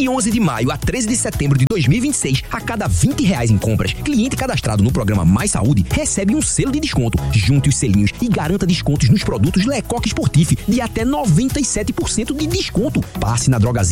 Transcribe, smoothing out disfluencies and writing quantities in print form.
De 11 de maio a 13 de setembro de 2026, a cada R$20 em compras, cliente cadastrado no programa Mais Saúde recebe um selo de desconto. Junte os selinhos e garanta descontos nos produtos Lecoq Sportif de até 97% de desconto. Passe na Drogazil